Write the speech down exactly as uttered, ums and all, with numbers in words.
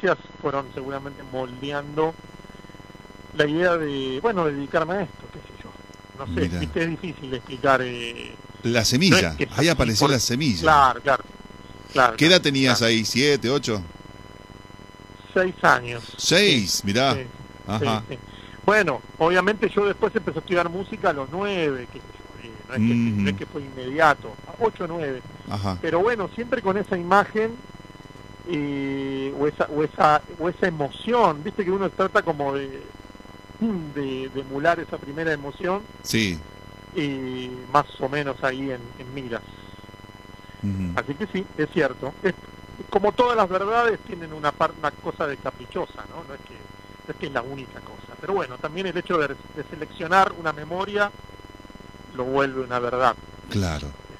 experiencias fueron seguramente moldeando la idea de, bueno, de dedicarme a esto, qué sé yo. No sé, Mirá. viste, es difícil de explicar. Eh, La semilla, no es que ahí así apareció por- la semilla. Claro, claro. claro ¿Qué edad claro, tenías claro. ahí? ¿Siete, ocho? Seis años. Seis, Sí, mirá. sí, sí, Ajá. sí. Bueno, obviamente yo después empecé a estudiar música a los nueve, qué sé yo, eh, no, es que, no es Mhm. que fue inmediato, a ocho o nueve. Ajá. Pero bueno, siempre con esa imagen eh, o, esa, o, esa, o esa emoción, viste que uno trata como de, de, de emular esa primera emoción Sí. y más o menos ahí en, en miras. Mhm. Así que sí, es cierto. Es, como todas las verdades tienen una, par, una cosa de caprichosa, ¿no? No es que no es que es la única cosa. Pero bueno, también el hecho de, de seleccionar una memoria lo vuelve una verdad. Claro.